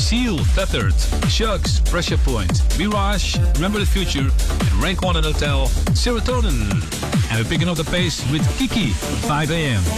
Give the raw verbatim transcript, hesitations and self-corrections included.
Seal, Tethered, Shucks, Pressure Point, Mirage, Remember the Future, and Rank One Hotel, Serotonin. And we're picking up the pace with Kiki, five a.m.